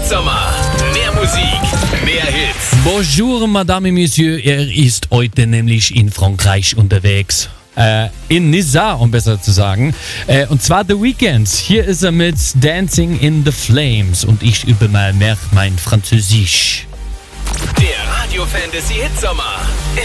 Hitsommer. Mehr Musik, mehr Hits. Bonjour, Madame et Monsieur. Er ist heute nämlich in Frankreich unterwegs. In Nizza, um besser zu sagen. Und zwar The Weeknd. Hier ist er mit Dancing in the Flames. Und ich übe mal mehr mein Französisch. Der Radio Fantasy Hitsommer.